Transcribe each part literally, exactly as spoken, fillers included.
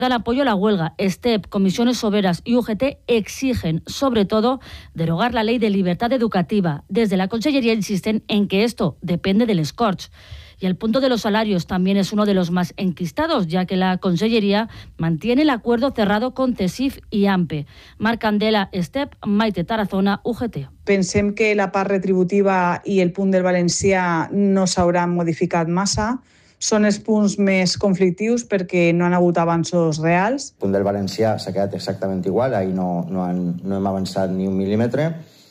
Dan apoyo a la huelga. STEP, Comisiones Obreras y U G T exigen, sobre todo, derogar la ley de libertad educativa. Desde la Consellería insisten en que esto depende del escorch. Y el punto de los salarios también es uno de los más enquistados, ya que la Consellería mantiene el acuerdo cerrado con CESIF i AMPE. Marc Candela, STEP, Maite Tarazona, U G T. Pensem que la part retributiva i el punt del valencià no s'hauran modificat massa. Són els punts més conflictius perquè no han hagut avanços reals. El punt del valencià s'ha quedat exactament igual, ahir no, no, han, no hem avançat ni un mil·límetre,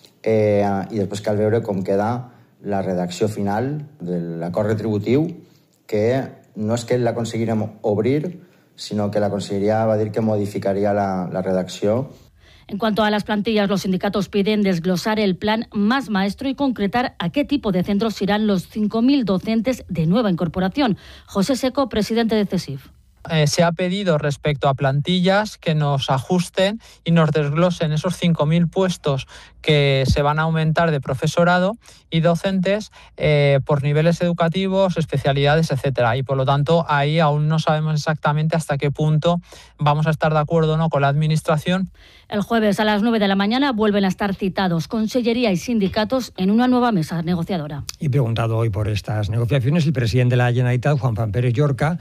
eh, i després cal veure com queda la redacció final de l'acord retributiu, que no és que l'aconseguirem obrir, sinó que la Conselleria va dir que modificaria la, la redacció. En cuanto a las plantillas, los sindicatos piden desglosar el plan Más Maestro y concretar a qué tipo de centros irán los cinco mil docentes de nueva incorporación. José Seco, presidente de CESIF. Eh, se ha pedido respecto a plantillas que nos ajusten y nos desglosen esos cinco mil puestos que se van a aumentar de profesorado y docentes eh, por niveles educativos, especialidades, etcétera. Y por lo tanto, ahí aún no sabemos exactamente hasta qué punto vamos a estar de acuerdo o no con la Administración. El jueves a las nueve de la mañana vuelven a estar citados Consellería y sindicatos en una nueva mesa negociadora. Y preguntado hoy por estas negociaciones, el presidente de la Generalitat, Juan Fran Pérez Llorca,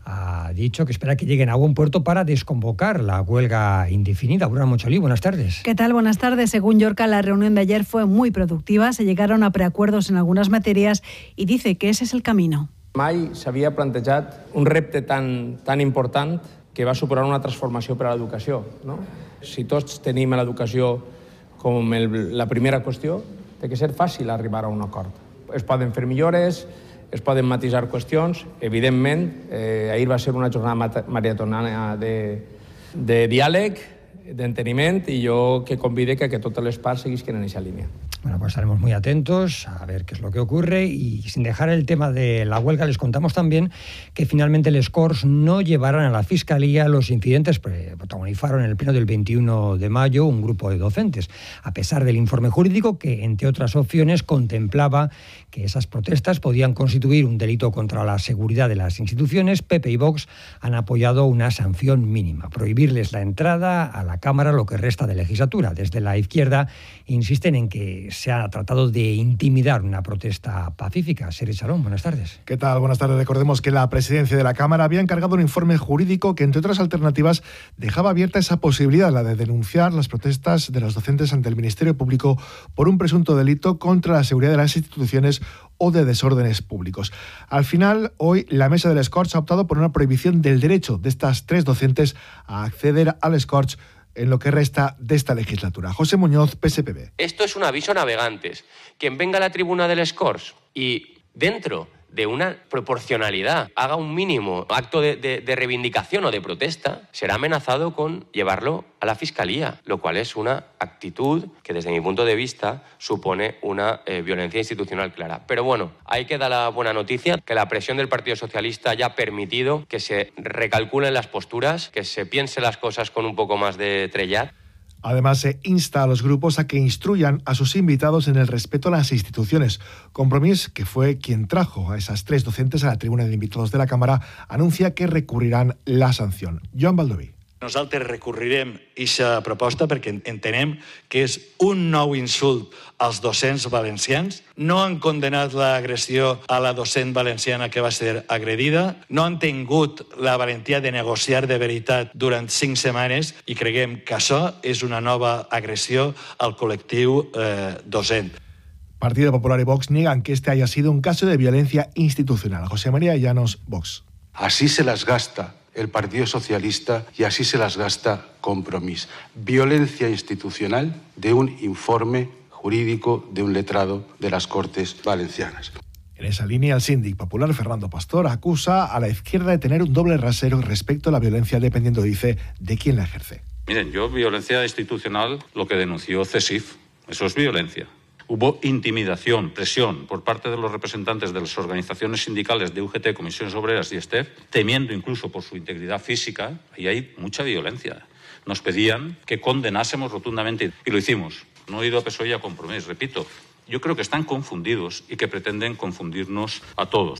ha dicho que espera que lleguen a buen puerto para desconvocar la huelga indefinida. Aurora Moncholí, buenas tardes. ¿Qué tal? Buenas tardes. Según Llorca, la reunión de ayer fue muy productiva. Se llegaron a preacuerdos en algunas materias y dice que ese es el camino. Mai s'havia plantejat un repte tan, tan important que va superar una transformació per a l'educació. No? Si tots tenim l'educació com el, la primera qüestió, té que ser fàcil arribar a un acord. Es poden fer millores, es poden matisar qüestions. Evidentment, eh, ahir va ser una jornada maratoniana de, de diàleg, d'enteniment, i jo que convide que, que totes les parts seguisquen en aquesta línia. Bueno, pues estaremos muy atentos a ver qué es lo que ocurre, y sin dejar el tema de la huelga, les contamos también que finalmente les Corts no llevarán a la Fiscalía los incidentes que protagonizaron en el pleno del veintiuno de mayo un grupo de docentes, a pesar del informe jurídico que, entre otras opciones, contemplaba que esas protestas podían constituir un delito contra la seguridad de las instituciones. P P y Vox han apoyado una sanción mínima, prohibirles la entrada a la Cámara lo que resta de legislatura. Desde la izquierda insisten en que se ha tratado de intimidar una protesta pacífica. Sergio Salón, buenas tardes. ¿Qué tal? Buenas tardes. Recordemos que la presidencia de la Cámara había encargado un informe jurídico que, entre otras alternativas, dejaba abierta esa posibilidad, la de denunciar las protestas de los docentes ante el Ministerio Público por un presunto delito contra la seguridad de las instituciones o de desórdenes públicos. Al final, hoy, la mesa del Escorch ha optado por una prohibición del derecho de estas tres docentes a acceder al Escorch en lo que resta de esta legislatura. José Muñoz, P S P B. Esto es un aviso a navegantes. Quien venga a la tribuna del Escorch y dentro de una proporcionalidad haga un mínimo acto de, de, de reivindicación o de protesta, será amenazado con llevarlo a la Fiscalía, lo cual es una actitud que, desde mi punto de vista, supone una eh, violencia institucional clara. Pero bueno, ahí queda la buena noticia, que la presión del Partido Socialista haya permitido que se recalculen las posturas, que se piense las cosas con un poco más de trellat. Además, se insta a los grupos a que instruyan a sus invitados en el respeto a las instituciones. Compromís, que fue quien trajo a esas tres docentes a la tribuna de invitados de la Cámara, anuncia que recurrirán la sanción. Joan Baldoví. Nosaltres recurrirem aquesta proposta perquè entenem que és un nou insult als docents valencians. No han condenat l'agressió a la docent valenciana que va ser agredida, no han tingut la valentia de negociar de veritat durant cinc setmanes i creguem que això és una nova agressió al col·lectiu eh, docent. Partido Popular y Vox niegan que este haya sido un caso de violencia institucional. José María Llanos, Vox. Así se las gasta el Partido Socialista y así se las gasta Compromís. Violencia institucional de un informe jurídico de un letrado de las Cortes Valencianas. En esa línea, el síndic popular Fernando Pastor acusa a la izquierda de tener un doble rasero respecto a la violencia, dependiendo, dice, de quién la ejerce. Miren, yo violencia institucional, lo que denunció CESIF, eso es violencia. Hubo intimidación, presión por parte de los representantes de las organizaciones sindicales de U G T, Comisiones Obreras y STEP, temiendo incluso por su integridad física, y hay mucha violencia. Nos pedían que condenásemos rotundamente, y lo hicimos. No he ido a P S O E y a Compromís, repito. Yo creo que están confundidos y que pretenden confundirnos a todos.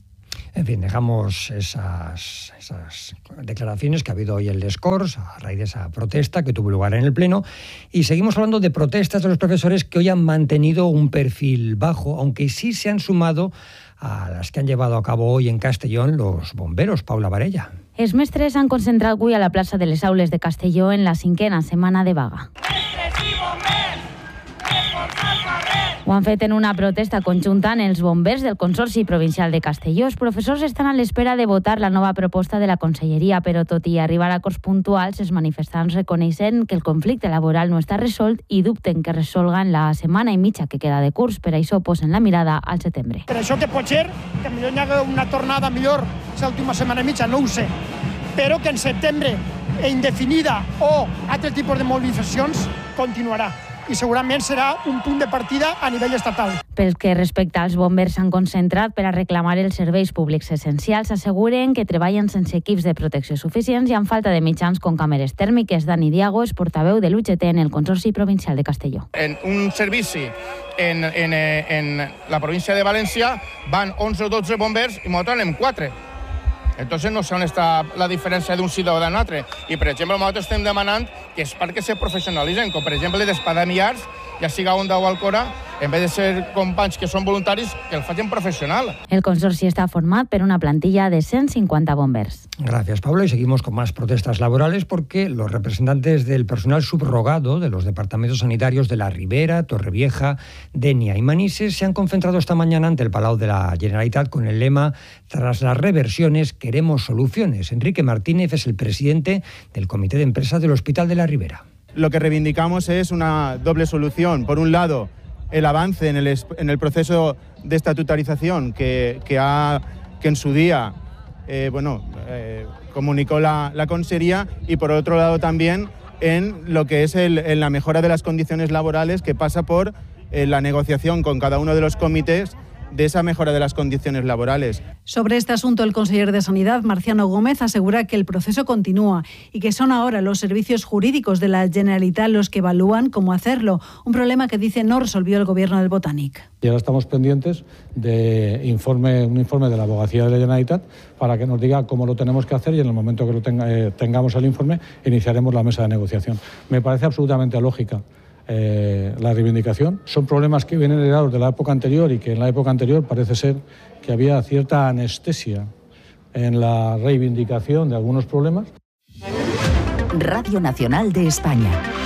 En fin, dejamos esas, esas declaraciones que ha habido hoy en Les Corts a raíz de esa protesta que tuvo lugar en el Pleno, y seguimos hablando de protestas de los profesores que hoy han mantenido un perfil bajo, aunque sí se han sumado a las que han llevado a cabo hoy en Castellón los bomberos. Paula Varella. Els mestres han concentrat avui a la plaça de les Aules de Castelló en la cinquena setmana de vaga. Ho han fet en una protesta conjunta en els bombers del Consorci Provincial de Castelló. Els professors estan a l'espera de votar la nova proposta de la Conselleria, però tot i arribar a acords puntuals, els manifestants reconeixen que el conflicte laboral no està resolt i dubten que resolga en la setmana i mitja que queda de curs. Per això posen la mirada al setembre. Per això que pot ser que millor hi hagi una tornada millor l'última setmana i mitja, no ho sé, però que en setembre indefinida o altre tipus de mobilitzacions continuarà. I segurament serà un punt de partida a nivell estatal. Pel que respecta als bombers, s'han concentrat per a reclamar els serveis públics essencials. Asseguren que treballen sense equips de protecció suficients i amb falta de mitjans com càmeres tèrmiques. Dani Diago és portaveu de l'U G T en el Consorci Provincial de Castelló. En un servici en, en, en la província de València van onze o dotze bombers i nosaltres anem quatre. Entonces no sé on està la diferència d'un ciutadà d'un altre. I, per exemple, nosaltres estem demanant que és perquè se professionalitzen, com per exemple d'espadanyars, ja siga Onda o Alcora, en vez de ser companys que són voluntaris, que el facin professional. El consorci está format per una plantilla de ciento cincuenta bombers. Gracias, Pablo. Y seguimos con más protestas laborales porque los representantes del personal subrogado de los departamentos sanitarios de La Ribera, Torrevieja, Denia y Manises se han concentrado esta mañana ante el Palau de la Generalitat con el lema «Tras las reversiones, queremos soluciones». Enrique Martínez es el presidente del Comité de Empresa del Hospital de La Ribera. Lo que reivindicamos es una doble solución. Por un lado, el avance en el, en el proceso de estatutarización que, que, ha, que en su día eh, bueno, eh, comunicó la, la Consejería, y por otro lado también en lo que es el, en la mejora de las condiciones laborales, que pasa por eh, la negociación con cada uno de los comités de esa mejora de las condiciones laborales. Sobre este asunto, el consejero de Sanidad, Marciano Gómez, asegura que el proceso continúa y que son ahora los servicios jurídicos de la Generalitat los que evalúan cómo hacerlo, un problema que dice no resolvió el gobierno del Botànic. Y ahora estamos pendientes de informe, un informe de la Abogacía de la Generalitat para que nos diga cómo lo tenemos que hacer, y en el momento que lo tenga, eh, tengamos el informe iniciaremos la mesa de negociación. Me parece absolutamente lógica Eh, la reivindicación. Son problemas que vienen heredados de la época anterior y que en la época anterior parece ser que había cierta anestesia en la reivindicación de algunos problemas. Radio Nacional de España.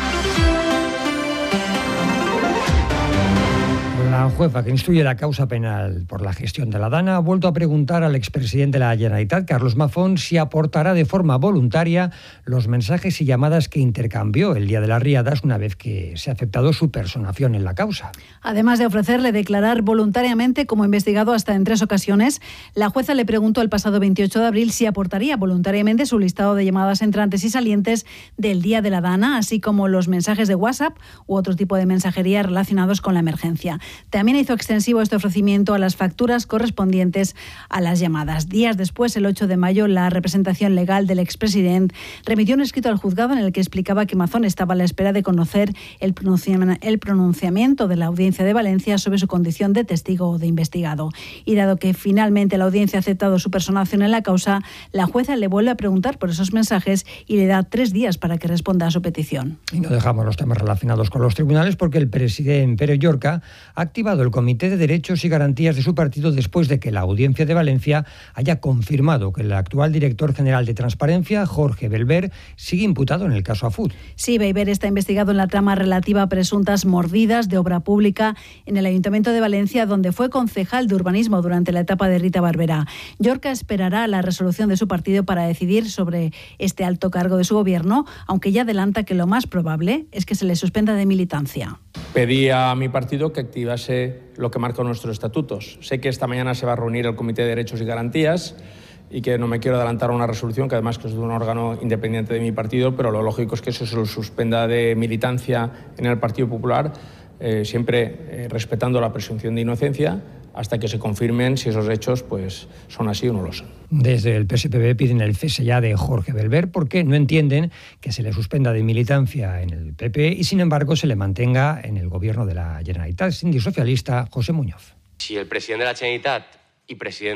La jueza que instruye la causa penal por la gestión de la Dana ha vuelto a preguntar al expresidente de la Generalitat, Carlos Mazón, si aportará de forma voluntaria los mensajes y llamadas que intercambió el día de las riadas una vez que se ha aceptado su personación en la causa. Además de ofrecerle declarar voluntariamente como investigado hasta en tres ocasiones, la jueza le preguntó el pasado veintiocho de abril si aportaría voluntariamente su listado de llamadas entrantes y salientes del día de la Dana, así como los mensajes de WhatsApp u otro tipo de mensajería relacionados con la emergencia. También hizo extensivo este ofrecimiento a las facturas correspondientes a las llamadas. Días después, el ocho de mayo, la representación legal del expresidente remitió un escrito al juzgado en el que explicaba que Mazón estaba a la espera de conocer el pronunciamiento de la Audiencia de Valencia sobre su condición de testigo o de investigado. Y dado que finalmente la audiencia ha aceptado su personación en la causa, la jueza le vuelve a preguntar por esos mensajes y le da tres días para que responda a su petición. Y no dejamos los temas relacionados con los tribunales porque el presidente Pere Llorca ha activado el Comité de Derechos y Garantías de su partido después de que la Audiencia de Valencia haya confirmado que el actual director general de Transparencia, Jorge Belver, sigue imputado en el caso Afud. Sí, Belver está investigado en la trama relativa a presuntas mordidas de obra pública en el Ayuntamiento de Valencia, donde fue concejal de urbanismo durante la etapa de Rita Barberá. Llorca esperará la resolución de su partido para decidir sobre este alto cargo de su gobierno, aunque ya adelanta que lo más probable es que se le suspenda de militancia. Pedí a mi partido que activase lo que marca nuestros estatutos. Sé que esta mañana se va a reunir el Comité de Derechos y Garantías y que no me quiero adelantar a una resolución, que además que es de un órgano independiente de mi partido, pero lo lógico es que eso se lo suspenda de militancia en el Partido Popular, eh, siempre eh, respetando la presunción de inocencia, hasta que se confirmen si esos hechos pues, son así o no lo son. Desde el P S P B piden el cese ya de Jorge Belver porque no entienden que se le suspenda de militancia en el P P y sin embargo se le mantenga en el gobierno de la Generalitat. Sindi socialista José Muñoz. Si el presidente de la Generalitat y presidente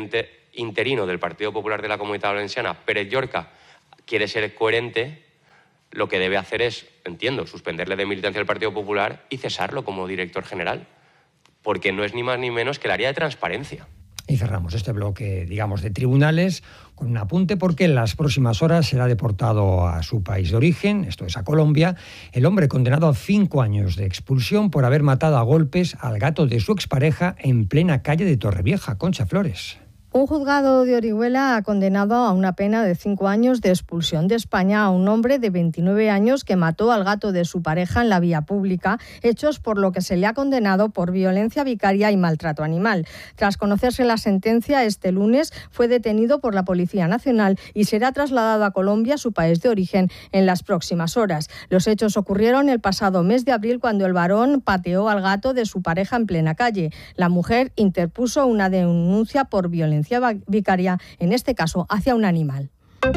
interino del Partido Popular de la Comunitat Valenciana, Pérez Llorca, quiere ser coherente, lo que debe hacer es, entiendo, suspenderle de militancia al Partido Popular y cesarlo como director general, porque no es ni más ni menos que el área de transparencia. Y cerramos este bloque, digamos, de tribunales con un apunte, porque en las próximas horas será deportado a su país de origen, esto es a Colombia, el hombre condenado a cinco años de expulsión por haber matado a golpes al gato de su expareja en plena calle de Torrevieja. Concha Flores. Un juzgado de Orihuela ha condenado a una pena de cinco años de expulsión de España a un hombre de veintinueve años que mató al gato de su pareja en la vía pública, hechos por lo que se le ha condenado por violencia vicaria y maltrato animal. Tras conocerse la sentencia, este lunes fue detenido por la Policía Nacional y será trasladado a Colombia, su país de origen, en las próximas horas. Los hechos ocurrieron el pasado mes de abril, cuando el varón pateó al gato de su pareja en plena calle. La mujer interpuso una denuncia por violencia vicaria, en este caso hacia un animal.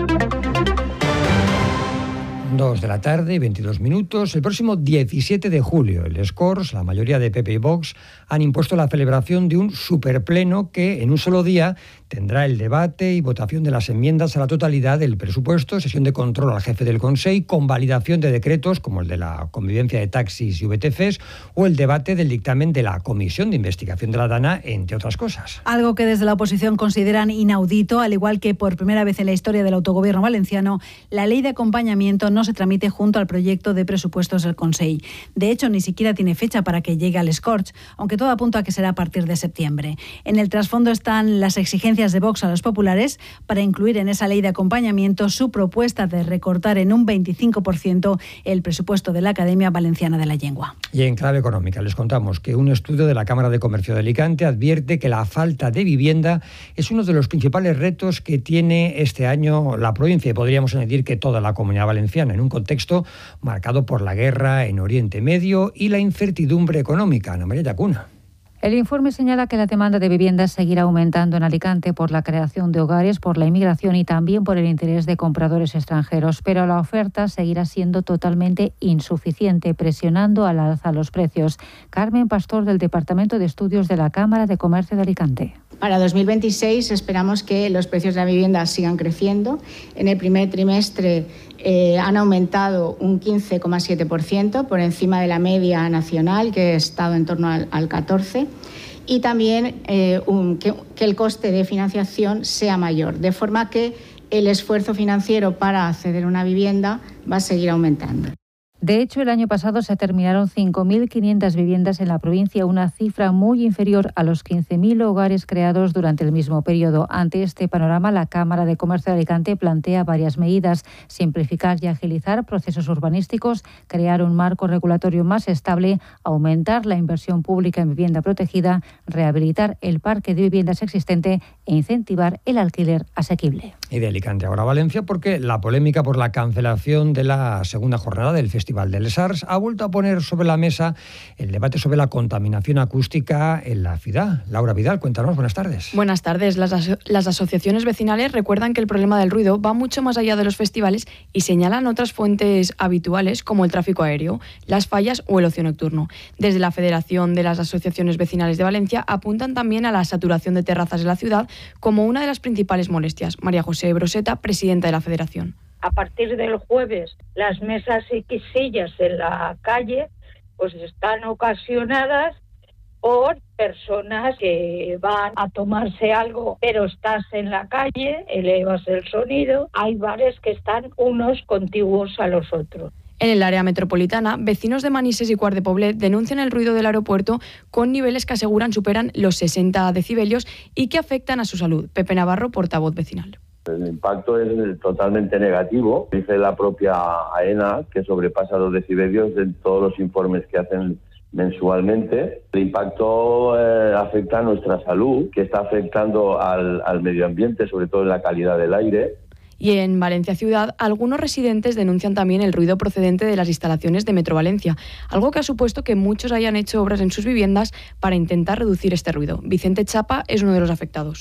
Dos de la tarde y veintidós minutos. El próximo diecisiete de julio, el Scors, la mayoría de P P y Vox, han impuesto la celebración de un superpleno que en un solo día tendrá el debate y votación de las enmiendas a la totalidad del presupuesto, sesión de control al jefe del Consell, convalidación de decretos como el de la convivencia de taxis y V T Cs o el debate del dictamen de la Comisión de Investigación de la DANA, entre otras cosas. Algo que desde la oposición consideran inaudito, al igual que por primera vez en la historia del autogobierno valenciano, la ley de acompañamiento no se tramite junto al proyecto de presupuestos del Consell. De hecho, ni siquiera tiene fecha para que llegue al Scorch, aunque todo apunta a que será a partir de septiembre. En el trasfondo están las exigencias de Vox a los populares para incluir en esa ley de acompañamiento su propuesta de recortar en un veinticinco por ciento el presupuesto de la Academia Valenciana de la Lengua. Y en clave económica les contamos que un estudio de la Cámara de Comercio de Alicante advierte que la falta de vivienda es uno de los principales retos que tiene este año la provincia, y podríamos añadir que toda la Comunidad Valenciana, en un contexto marcado por la guerra en Oriente Medio y la incertidumbre económica. Ana María Llacuna. El informe señala que la demanda de viviendas seguirá aumentando en Alicante por la creación de hogares, por la inmigración y también por el interés de compradores extranjeros, pero la oferta seguirá siendo totalmente insuficiente, presionando al alza los precios. Carmen Pastor, del Departamento de Estudios de la Cámara de Comercio de Alicante. Para dos mil veintiséis esperamos que los precios de la vivienda sigan creciendo. En el primer trimestre eh, han aumentado un quince coma siete por ciento, por encima de la media nacional, que ha estado en torno al, al catorce por ciento. Y también eh, un, que, que el coste de financiación sea mayor, de forma que el esfuerzo financiero para acceder a una vivienda va a seguir aumentando. De hecho, el año pasado se terminaron cinco mil quinientas viviendas en la provincia, una cifra muy inferior a los quince mil hogares creados durante el mismo periodo. Ante este panorama, la Cámara de Comercio de Alicante plantea varias medidas: simplificar y agilizar procesos urbanísticos, crear un marco regulatorio más estable, aumentar la inversión pública en vivienda protegida, rehabilitar el parque de viviendas existente e incentivar el alquiler asequible. Y de Alicante ahora a Valencia, porque la polémica por la cancelación de la segunda jornada del Festival de Les Arts ha vuelto a poner sobre la mesa el debate sobre la contaminación acústica en la ciudad. Laura Vidal, cuéntanos, buenas tardes. Buenas tardes. Las, aso- las asociaciones vecinales recuerdan que el problema del ruido va mucho más allá de los festivales y señalan otras fuentes habituales como el tráfico aéreo, las fallas o el ocio nocturno. Desde la Federación de las Asociaciones Vecinales de Valencia apuntan también a la saturación de terrazas de la ciudad como una de las principales molestias. María José Broseta, presidenta de la Federación. A partir del jueves, las mesas y sillas en la calle pues están ocasionadas por personas que van a tomarse algo, pero estás en la calle, elevas el sonido. Hay bares que están unos contiguos a los otros. En el área metropolitana, vecinos de Manises y Quart de Poblet denuncian el ruido del aeropuerto con niveles que aseguran superan los sesenta decibelios y que afectan a su salud. Pepe Navarro, portavoz vecinal. El impacto es totalmente negativo. Dice la propia AENA que sobrepasa los decibelios de todos los informes que hacen mensualmente. El impacto eh, afecta a nuestra salud, que está afectando al, al medio ambiente, sobre todo en la calidad del aire. Y en Valencia Ciudad, algunos residentes denuncian también el ruido procedente de las instalaciones de Metro Valencia, algo que ha supuesto que muchos hayan hecho obras en sus viviendas para intentar reducir este ruido. Vicente Chapa es uno de los afectados.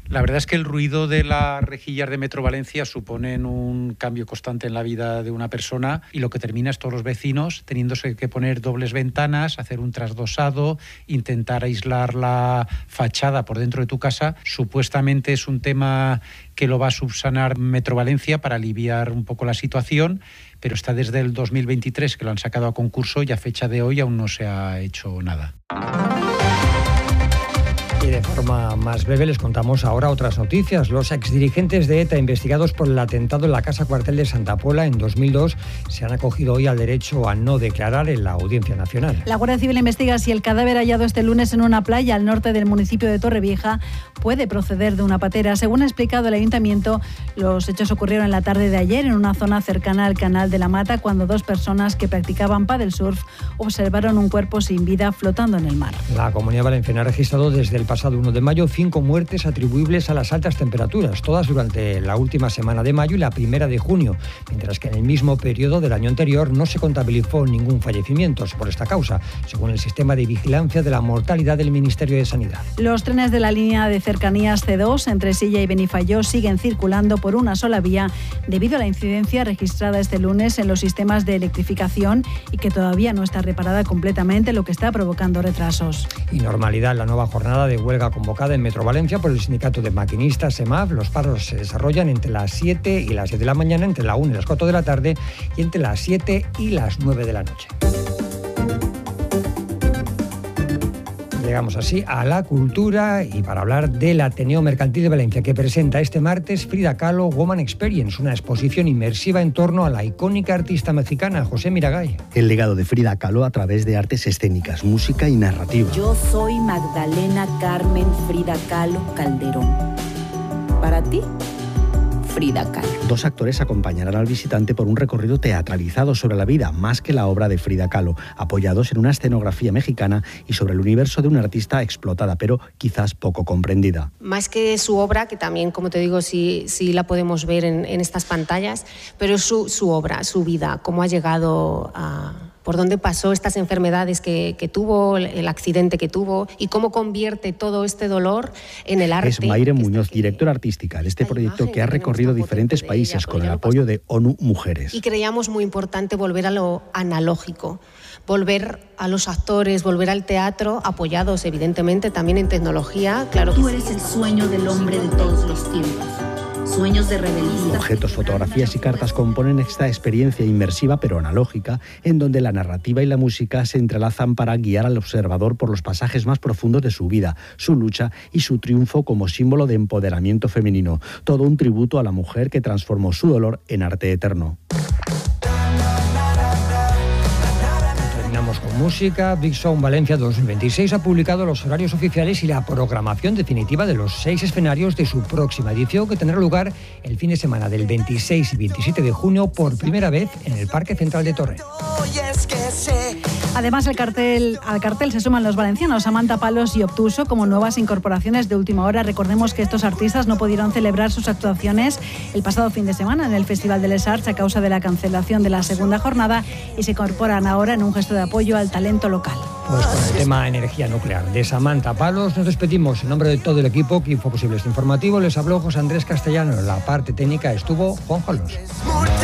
La verdad es que el ruido de las rejillas de Metro Valencia suponen un cambio constante en la vida de una persona y lo que termina es todos los vecinos teniéndose que poner dobles ventanas, hacer un trasdosado, intentar aislar la fachada por dentro de tu casa. Supuestamente es un tema que lo va a subsanar Metro Valencia para aliviar un poco la situación, pero está desde el dos mil veintitrés que lo han sacado a concurso y a fecha de hoy aún no se ha hecho nada. Y de forma más breve les contamos ahora otras noticias. Los exdirigentes de ETA investigados por el atentado en la Casa Cuartel de Santa Pola en dos mil dos se han acogido hoy al derecho a no declarar en la Audiencia Nacional. La Guardia Civil investiga si el cadáver hallado este lunes en una playa al norte del municipio de Torrevieja puede proceder de una patera. Según ha explicado el Ayuntamiento, los hechos ocurrieron en la tarde de ayer en una zona cercana al Canal de la Mata, cuando dos personas que practicaban paddle surf observaron un cuerpo sin vida flotando en el mar. La Comunidad Valenciana ha registrado desde el pasado uno de mayo cinco muertes atribuibles a las altas temperaturas, todas durante la última semana de mayo y la primera de junio, mientras que en el mismo periodo del año anterior no se contabilizó ningún fallecimiento por esta causa, según el sistema de vigilancia de la mortalidad del Ministerio de Sanidad. Los trenes de la línea de cercanías C dos entre Silla y Benifayó siguen circulando por una sola vía debido a la incidencia registrada este lunes en los sistemas de electrificación y que todavía no está reparada completamente, lo que está provocando retrasos. Y normalidad en la nueva jornada de huelga convocada en Metro Valencia por el sindicato de maquinistas SEMAF. Los paros se desarrollan entre las siete y las siete de la mañana, entre la una y las cuatro de la tarde y entre las siete y las nueve de la noche. Llegamos así a la cultura y para hablar del Ateneo Mercantil de Valencia, que presenta este martes Frida Kahlo Woman Experience, una exposición inmersiva en torno a la icónica artista mexicana José Miragay. El legado de Frida Kahlo a través de artes escénicas, música y narrativa. Yo soy Magdalena Carmen Frida Kahlo Calderón. Para ti, Frida Kahlo. Dos actores acompañarán al visitante por un recorrido teatralizado sobre la vida, más que la obra de Frida Kahlo, apoyados en una escenografía mexicana y sobre el universo de una artista explotada, pero quizás poco comprendida. Más que su obra, que también, como te digo, sí, sí la podemos ver en, en estas pantallas, pero es su, su obra, su vida, cómo ha llegado a... por dónde pasó estas enfermedades que, que tuvo, el accidente que tuvo y cómo convierte todo este dolor en el arte. Es Mayre Muñoz, directora artística de este proyecto que ha recorrido diferentes países con el apoyo de ONU Mujeres. Y creíamos muy importante volver a lo analógico, volver a los actores, volver al teatro, apoyados evidentemente también en tecnología. Claro que tú eres el sueño del hombre de todos los tiempos. Sueños de rebeldía. Objetos, fotografías y cartas componen esta experiencia inmersiva pero analógica, en donde la narrativa y la música se entrelazan para guiar al observador por los pasajes más profundos de su vida, su lucha y su triunfo como símbolo de empoderamiento femenino. Todo un tributo a la mujer que transformó su dolor en arte eterno. Con música, Big Sound Valencia dos mil veintiséis ha publicado los horarios oficiales y la programación definitiva de los seis escenarios de su próxima edición, que tendrá lugar el fin de semana del veintiséis y veintisiete de junio por primera vez en el Parque Central de Torre. Además, el cartel, al cartel se suman los valencianos Samantha Palos y Obtuso como nuevas incorporaciones de última hora. Recordemos que estos artistas no pudieron celebrar sus actuaciones el pasado fin de semana en el Festival de Les Arts a causa de la cancelación de la segunda jornada y se incorporan ahora en un gesto de apoyo al talento local. Pues con el tema energía nuclear de Samantha Palos nos despedimos. En nombre de todo el equipo que hizo posible este informativo, les habló José Andrés Castellano. En la parte técnica estuvo Juan Alonso.